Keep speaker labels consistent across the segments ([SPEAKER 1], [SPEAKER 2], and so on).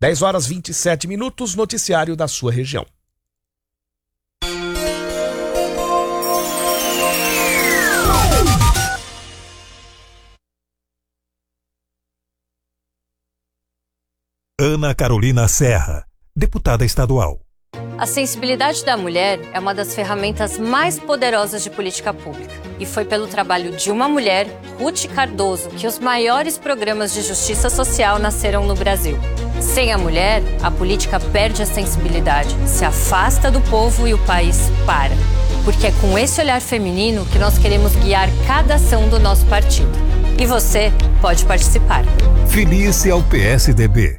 [SPEAKER 1] 10h27, noticiário da sua região.
[SPEAKER 2] Ana Carolina Serra, deputada estadual.
[SPEAKER 3] A sensibilidade da mulher é uma das ferramentas mais poderosas de política pública. E foi pelo trabalho de uma mulher, Ruth Cardoso, que os maiores programas de justiça social nasceram no Brasil. Sem a mulher, a política perde a sensibilidade, se afasta do povo e o país para. Porque é com esse olhar feminino que nós queremos guiar cada ação do nosso partido. E você pode participar.
[SPEAKER 2] Filie-se ao PSDB.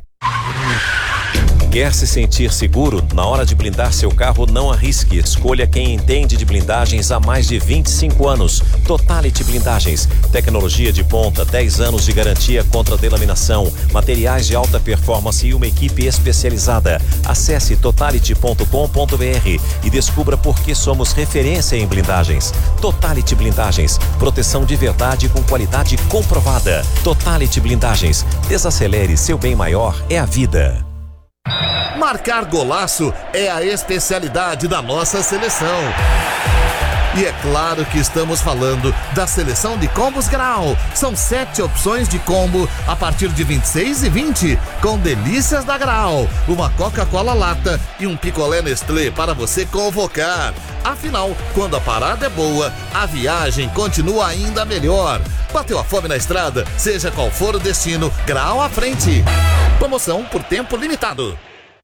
[SPEAKER 4] Quer se sentir seguro? Na hora de blindar seu carro, não arrisque. Escolha quem entende de blindagens há mais de 25 anos. Totality Blindagens. Tecnologia de ponta, 10 anos de garantia contra delaminação, materiais de alta performance e uma equipe especializada. Acesse totality.com.br e descubra por que somos referência em blindagens. Totality Blindagens. Proteção de verdade com qualidade comprovada. Totality Blindagens. Desacelere, seu bem maior é a vida.
[SPEAKER 5] Marcar golaço é a especialidade da nossa seleção. E é claro que estamos falando da seleção de combos Grau. São 7 opções de combo a partir de 26,20, com delícias da Grau, uma Coca-Cola lata e um picolé Nestlé para você convocar. Afinal, quando a parada é boa, a viagem continua ainda melhor. Bateu a fome na estrada? Seja qual for o destino, Grau à frente. Promoção por tempo limitado.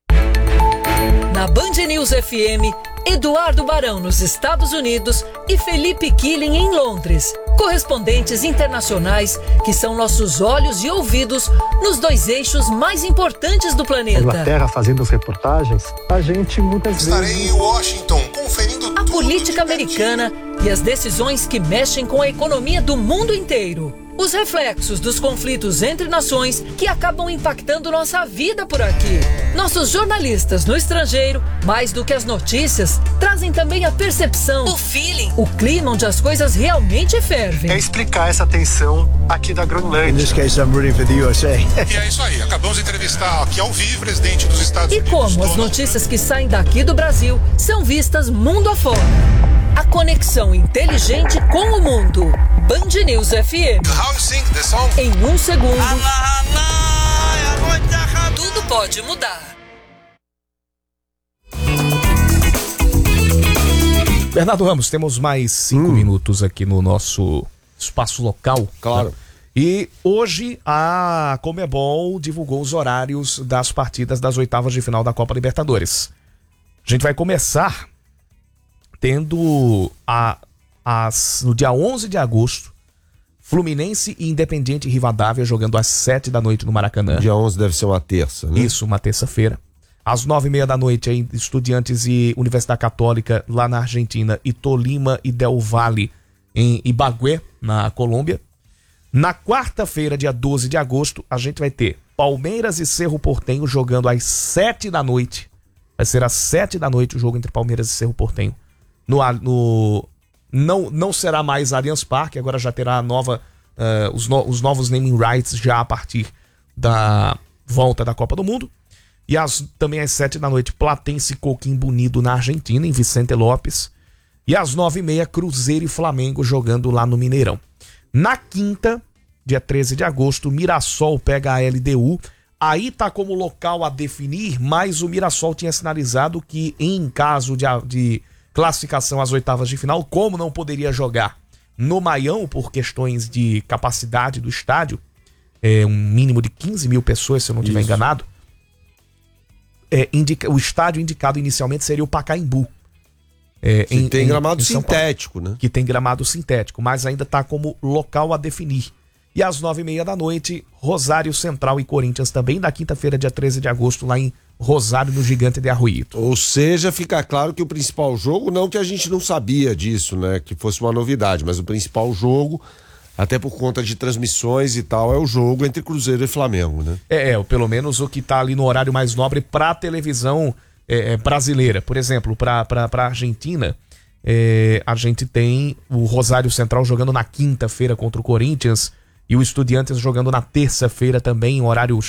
[SPEAKER 6] Na Band News FM, Eduardo Barão nos Estados Unidos e Felipe Killing em Londres. Correspondentes internacionais que são nossos olhos e ouvidos nos 2 eixos mais importantes do planeta.
[SPEAKER 7] Inglaterra fazendo as reportagens, a gente muitas vezes...
[SPEAKER 8] Estarei em Washington conferindo
[SPEAKER 6] a política americana e as decisões que mexem com a economia do mundo inteiro. Os reflexos dos conflitos entre nações que acabam impactando nossa vida por aqui. Nossos jornalistas no estrangeiro, mais do que as notícias, trazem também a percepção, o feeling, o clima onde as coisas realmente fervem.
[SPEAKER 7] É explicar essa tensão aqui da Groenlândia.
[SPEAKER 9] In this case, I'm rooting for the USA.
[SPEAKER 8] E é isso aí, acabamos de entrevistar aqui ao vivo o presidente dos Estados Unidos.
[SPEAKER 6] E como as notícias que saem daqui do Brasil são vistas mundo afora. A conexão inteligente com o mundo. Band News FM.
[SPEAKER 8] How you sing the song?
[SPEAKER 6] Em 1 segundo. Tudo pode mudar.
[SPEAKER 1] Bernardo Ramos, temos mais 5 minutos aqui no nosso espaço local.
[SPEAKER 10] Claro.
[SPEAKER 1] Né? E hoje a Conmebol divulgou os horários das partidas das 8ª de final da Copa Libertadores. A gente vai começar tendo no dia 11 de agosto, Fluminense e Independiente Rivadavia jogando às 7 da noite no Maracanã.
[SPEAKER 10] Dia 11 deve ser uma terça, né?
[SPEAKER 1] Isso, uma terça-feira. Às 9h30 da noite, Estudiantes e Universidade Católica lá na Argentina, e Tolima e Del Valle em Ibagué, na Colômbia. Na quarta-feira, dia 12 de agosto, a gente vai ter Palmeiras e Cerro Porteño jogando às 7 da noite. Vai ser às 7 da noite o jogo entre Palmeiras e Cerro Porteño. Não será mais Allianz Parque, agora já terá os novos naming rights já a partir da volta da Copa do Mundo. E também às 7 da noite, Platense e Coquimbo Unido na Argentina, em Vicente Lopes. E às 9h30, Cruzeiro e Flamengo jogando lá no Mineirão. Na quinta, dia 13 de agosto, Mirassol pega a LDU. Aí tá como local a definir, mas o Mirassol tinha sinalizado que em caso de classificação às 8ª de final, como não poderia jogar no Maião por questões de capacidade do estádio, um mínimo de 15 mil pessoas, se eu não estiver enganado, o estádio indicado inicialmente seria o Pacaembu.
[SPEAKER 10] Que tem gramado sintético, né?
[SPEAKER 1] Que tem gramado sintético, mas ainda está como local a definir. E às 9h30 da noite, Rosário Central e Corinthians também, na quinta-feira, dia 13 de agosto, lá em Rosário, no Gigante de Arroito.
[SPEAKER 10] Ou seja, fica claro que o principal jogo, não que a gente não sabia disso, né? Que fosse uma novidade, mas o principal jogo, até por conta de transmissões e tal, é o jogo entre Cruzeiro e Flamengo, né?
[SPEAKER 1] Pelo menos o que tá ali no horário mais nobre pra televisão brasileira. Por exemplo, pra Argentina, a gente tem o Rosário Central jogando na quinta-feira contra o Corinthians e o Estudiantes jogando na terça-feira também, em horário